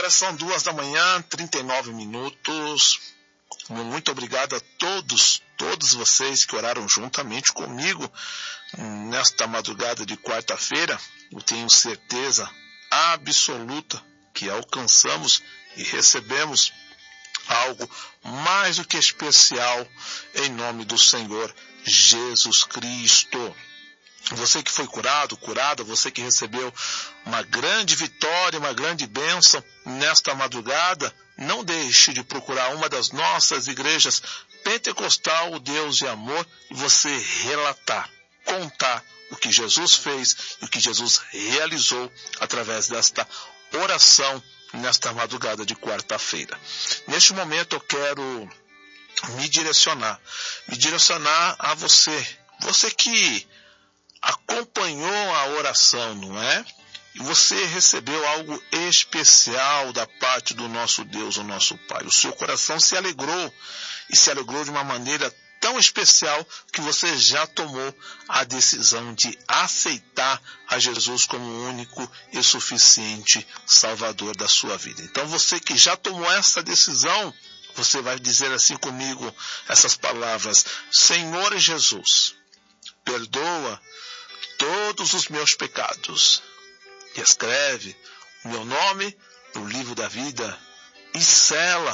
Agora são 2h39. Muito obrigado a todos vocês que oraram juntamente comigo nesta madrugada de quarta-feira. Eu tenho certeza absoluta que alcançamos e recebemos algo mais do que especial em nome do Senhor Jesus Cristo. Você que foi curada, você que recebeu uma grande vitória, uma grande bênção nesta madrugada, não deixe de procurar uma das nossas igrejas pentecostal, o Deus de amor, e você relatar, contar o que Jesus fez e o que Jesus realizou através desta oração nesta madrugada de quarta-feira. Neste momento eu quero me direcionar a você que acompanhou a oração, não é? E você recebeu algo especial da parte do nosso Deus, o nosso Pai. O seu coração se alegrou, e se alegrou de uma maneira tão especial que você já tomou a decisão de aceitar a Jesus como o único e suficiente Salvador da sua vida. Então você que já tomou essa decisão, você vai dizer assim comigo essas palavras: Senhor Jesus, perdoa todos os meus pecados e escreve o meu nome no livro da vida e sela